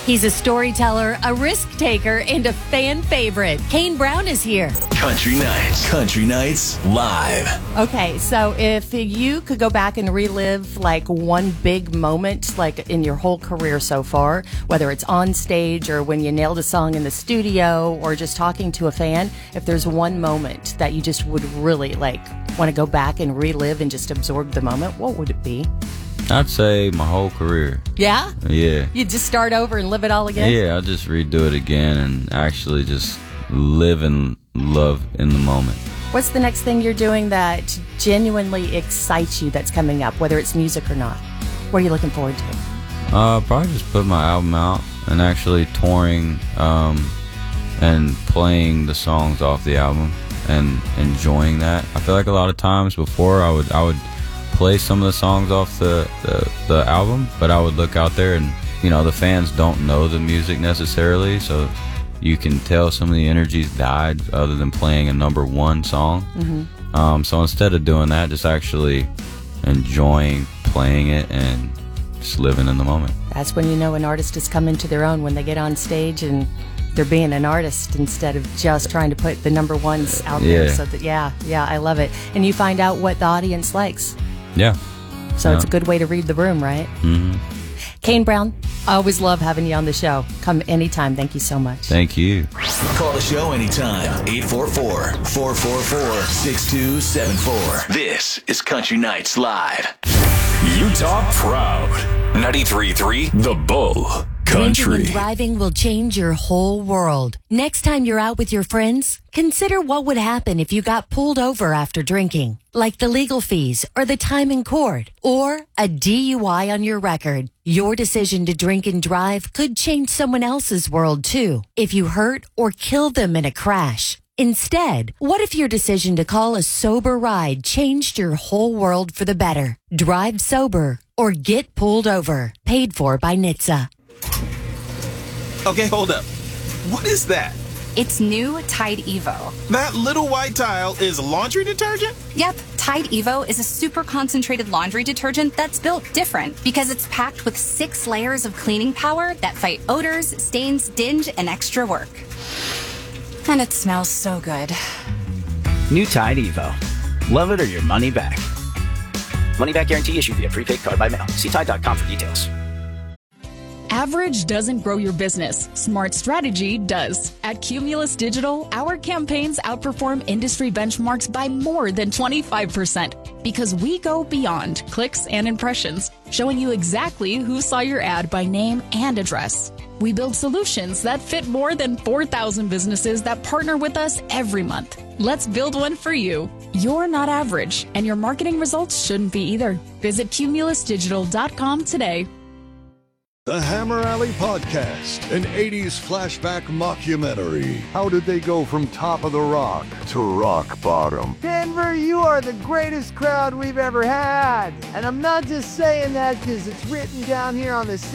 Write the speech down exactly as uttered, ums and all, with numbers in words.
He's a storyteller, a risk taker, and a fan favorite. Kane Brown is here. Country Nights. Country Nights Live. Okay, so if you could go back and relive like one big moment, like in your whole career so far, whether it's on stage or when you nailed a song in the studio or just talking to a fan, if there's one moment that you just would really like want to go back and relive and just absorb the moment, what would it be? I'd say my whole career. Yeah? Yeah. You just start over and live it all again? Yeah, I'll just redo it again and actually just live and love in the moment. What's the next thing you're doing that genuinely excites you that's coming up, whether it's music or not? What are you looking forward to? Uh, probably just put my album out and actually touring um, and playing the songs off the album and enjoying that. I feel like a lot of times before I would I would play some of the songs off the, the, the album, but I would look out there and, you know, the fans don't know the music necessarily, so you can tell some of the energies died other than playing a number one song. Mm-hmm. Um, so instead of doing that, just actually enjoying playing it and just living in the moment. That's when you know an artist has come into their own, when they get on stage and they're being an artist instead of just trying to put the number ones out Yeah. there. So that, yeah, yeah, I love it. And you find out what the audience likes. Yeah. So Yeah. it's a good way to read the room, right? Mm-hmm. Kane Brown, I always love having you on the show. Come anytime. Thank you so much. Thank you. Call the show anytime. eight four four, four four four, six two seven four. This is Country Nights Live. Utah proud. ninety-three point three The Bull. Drinking Country. and driving will change your whole world. Next time you're out with your friends, consider what would happen if you got pulled over after drinking, like the legal fees or the time in court or a D U I on your record. Your decision to drink and drive could change someone else's world too, if you hurt or kill them in a crash. Instead, what if your decision to call a sober ride changed your whole world for the better? Drive sober or get pulled over. Paid for by N H T S A. Okay, hold up. What is that? It's new Tide Evo. That little white tile is laundry detergent? Yep, Tide Evo is a super concentrated laundry detergent that's built different because it's packed with six layers of cleaning power that fight odors, stains, dinge, and extra work. And it smells so good. New Tide Evo. Love it or your money back. Money back guarantee issued via prepaid card by mail. See Tide dot com for details. Average doesn't grow your business. Smart strategy does. At Cumulus Digital, our campaigns outperform industry benchmarks by more than twenty-five percent because we go beyond clicks and impressions, showing you exactly who saw your ad by name and address. We build solutions that fit more than four thousand businesses that partner with us every month. Let's build one for you. You're not average, and your marketing results shouldn't be either. Visit cumulus digital dot com today. The Hammer Alley Podcast, an eighties flashback mockumentary. How did they go from top of the rock to rock bottom? Denver, you are the greatest crowd we've ever had. And I'm not just saying that because it's written down here on this